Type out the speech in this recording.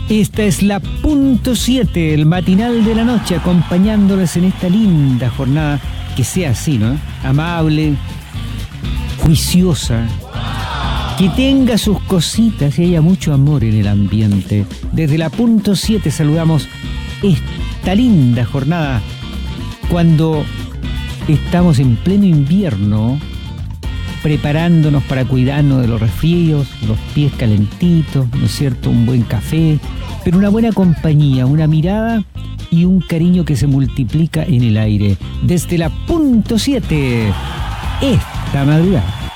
Esta es la punto 7, el matinal de la noche, acompañándoles en esta linda jornada. Que sea así, ¿no? Amable, juiciosa, que tenga sus cositas y haya mucho amor en el ambiente. Desde la punto 7 saludamos esta linda jornada cuando estamos en pleno invierno, preparándonos para cuidarnos de los resfríos, los pies calentitos, ¿no es cierto? Un buen café, pero una buena compañía, una mirada y un cariño que se multiplica en el aire. Desde la punto 7, esta madrugada.